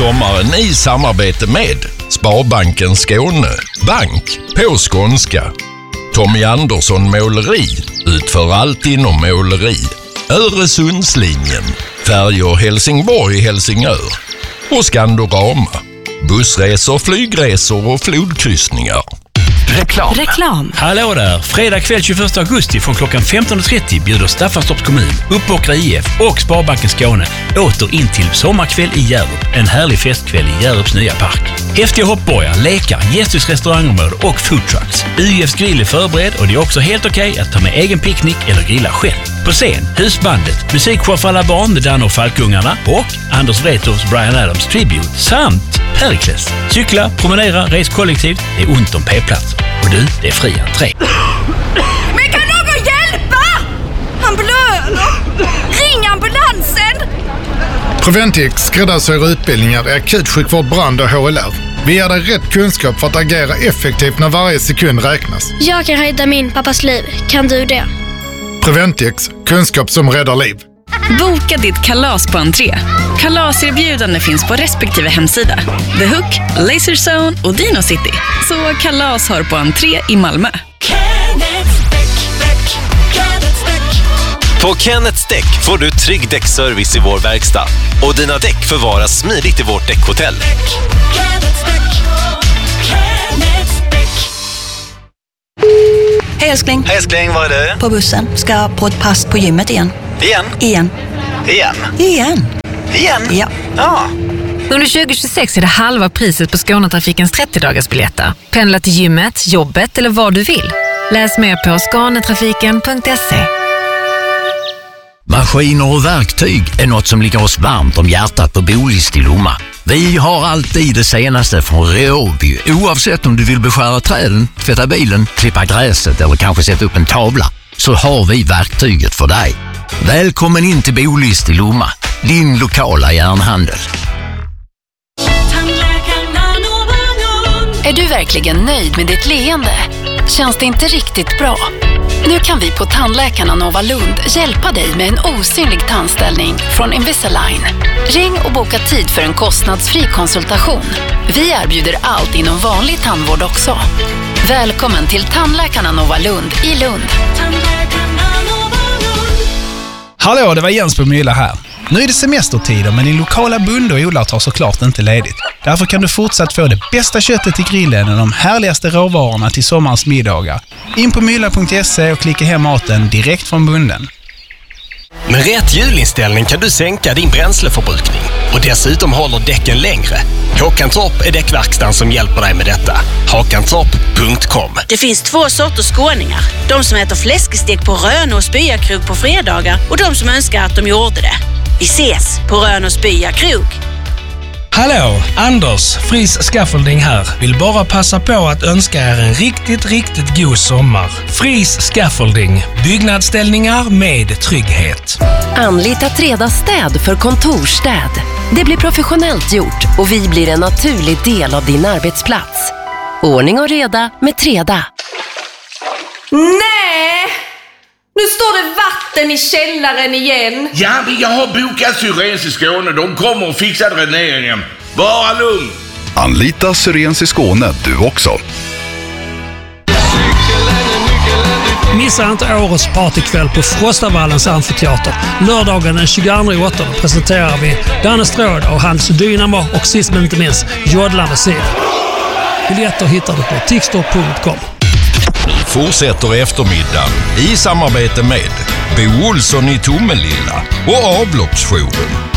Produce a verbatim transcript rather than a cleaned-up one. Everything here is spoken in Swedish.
sommaren i samarbete med Sparbanken Skåne, bank på skånska. Tommy Andersson Måleri, utför allt inom måleri. Öresundslinjen, färjor Helsingborg-Helsingör. Och Skandorama, bussresor, flygresor och flodkryssningar. Reklam. Reklam. Hallå där! Fredag kväll tjugoförsta augusti från klockan femton och trettio bjuder Staffanstorps kommun, Uppåkra I F och Sparbanken Skåne åter in till sommarkväll i Hjärup. En härlig festkväll i Hjärups nya park. Häftiga hoppborgar, lekar, gästhus-restaurangområde och foodtrucks. U F:s grill är förberedd och det är också helt okej okay att ta med egen picknick eller grilla själv. På scen, Husbandet, musikshow för alla barn med Dan och Falkungarna och Anders Wrethofs Bryan Adams Tribute samt Perikles. Cykla, promenera, res kollektivt. Det är ont om p-plats. Och du, det är fri entré. Men kan någon hjälpa? Han blöder. Ring ambulansen. Preventix skräddarsyr utbildningar i akutsjukvård, brand och H L R. Vi ger dig rätt kunskap för att agera effektivt när varje sekund räknas. Jag kan rädda min pappas liv. Kan du det? Preventix, kunskap som räddar liv. Boka ditt kalas på entré. Kalaserbjudande finns på respektive hemsida. The Hook, Laserzone och Dino City. Så kalas har på entré i Malmö. På Kenneths Däck får du trygg däckservice i vår verkstad. Och dina däck förvaras smidigt i vårt däckhotell. Hej älskling. Hej älskling, vad är det? På bussen. Ska på ett pass på gymmet igen. Igen? Igen. Igen? Igen. Igen? Ja. Ja. Under tjugo tjugosex är det halva priset på Skånetrafikens trettio-dagarsbiljetter. Pendla till gymmet, jobbet eller vad du vill. Läs mer på skånetrafiken punkt se. Maskiner och verktyg är något som ligger oss varmt om hjärtat på Bolist i Lomma. Vi har alltid det senaste från Ryobi. Oavsett om du vill beskära träden, tvätta bilen, klippa gräset eller kanske sätta upp en tavla, så har vi verktyget för dig. Välkommen in till Bolist i Lomma, din lokala järnhandel. Är du verkligen nöjd med ditt leende? Känns det inte riktigt bra? Nu kan vi på Tandläkarna Nova Lund hjälpa dig med en osynlig tandställning från Invisalign. Ring och boka tid för en kostnadsfri konsultation. Vi erbjuder allt inom vanlig tandvård också. Välkommen till Tandläkarna Nova Lund i Lund. Hallå, det var Jens på Mylla här. Nu är det semestertider, men din lokala bonde och odlare tar såklart inte ledigt. Därför kan du fortsatt få det bästa köttet till grillen och de härligaste råvarorna till sommarens middagar. In på mylla punkt se och klicka hem maten direkt från bonden. Med rätt hjulinställning kan du sänka din bränsleförbrukning och dessutom håller däcken längre. Håkantorp är däckverkstan som hjälper dig med detta. Håkantorp punkt com. Det finns två sorters skåningar. De som äter fläskestek på Rönne och Spya krog på fredagar och de som önskar att de gjorde det. Vi ses på Rönne och Spya krog. Hallå, Anders, Fris Scaffolding här. Vill bara passa på att önska er en riktigt, riktigt god sommar. Fris Scaffolding, byggnadsställningar med trygghet. Anlita Treda städ för kontorstäd. Det blir professionellt gjort och vi blir en naturlig del av din arbetsplats. Ordning och reda med Treda. Nej! Nu står det vatten i källaren igen. Ja, men jag har bokat Syrens i Skåne. De kommer och fixar dräneringen. Bara lugn. Anlita Syrens i Skåne, du också. Missa inte årets partykväll på Frostavallens amfiteater. Lördagen den tjugoandra åttonde presenterar vi Danne Stråd och hans Dynamo och sist men inte minst Jodlande Sil. Biljetter hittar du på tixtor punkt com. Fortsätter eftermiddagen i samarbete med Bo Olsson i Tomelilla och Avloppsjouren.